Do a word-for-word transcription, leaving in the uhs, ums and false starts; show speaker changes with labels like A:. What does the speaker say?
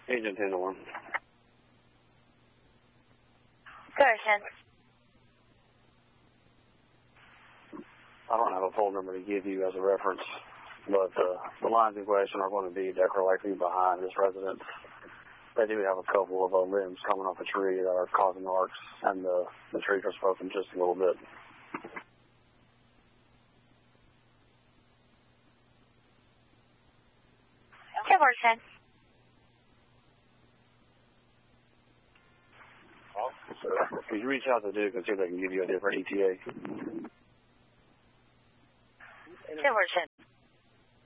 A: Agent ten to one.
B: Go ahead, ten.
A: I don't have a phone number to give you as a reference, but uh, the lines in question are going to be directly behind this residence. They do have a couple of uh, limbs coming off a tree that are causing arcs, and the, the trees are smoking just a little bit.
B: ten four ten.
A: So, could you reach out to Duke and see if they can give you a different E T A?
B: ten four ten.